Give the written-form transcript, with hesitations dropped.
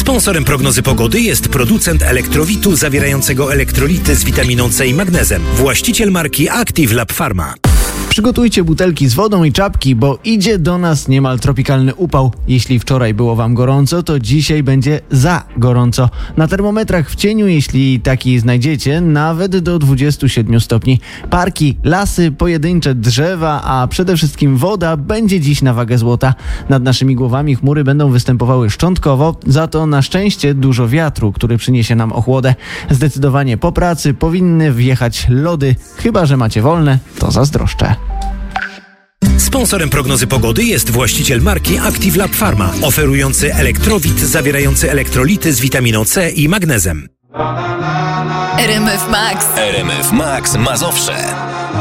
Sponsorem prognozy pogody jest producent elektrowitu zawierającego elektrolity z witaminą C i magnezem. Właściciel marki Active Lab Pharma. Przygotujcie butelki z wodą i czapki, bo idzie do nas niemal tropikalny upał. Jeśli wczoraj było wam gorąco, to dzisiaj będzie za gorąco. Na termometrach w cieniu, jeśli taki znajdziecie, nawet do 27 stopni. Parki, lasy, pojedyncze drzewa, a przede wszystkim woda będzie dziś na wagę złota. Nad naszymi głowami chmury będą występowały szczątkowo, za to na szczęście dużo wiatru, który przyniesie nam ochłodę. Zdecydowanie po pracy powinny wjechać lody. Chyba że macie wolne, to zazdroszczę. Sponsorem prognozy pogody jest właściciel marki Active Lab Pharma, oferujący elektrowit zawierający elektrolity z witaminą C i magnezem. RMF Max. RMF Max Mazowsze.